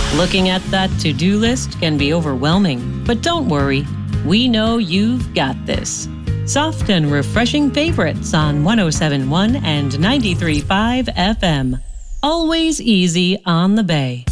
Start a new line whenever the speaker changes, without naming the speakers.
Looking at that to-do list can be overwhelming, but don't worry. We know you've got this. Soft and refreshing favorites on 107.1 and 93.5 FM. Always easy on the Bay.